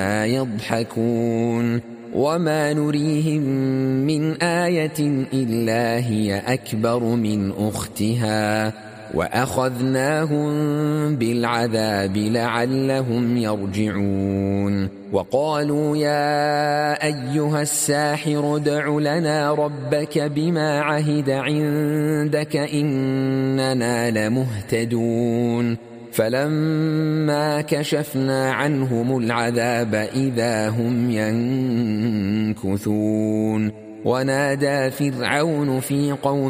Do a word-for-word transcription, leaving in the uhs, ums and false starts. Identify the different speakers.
Speaker 1: يضحكون وما نريهم من آية إلا هي أكبر من أختها وأخذناهم بالعذاب لعلهم يرجعون وقالوا يا أيها الساحر ادع لنا ربك بما عهد عندك إننا لمهتدون فلما كشفنا عنهم العذاب إذا هم ينكثون ونادى فرعون في قومه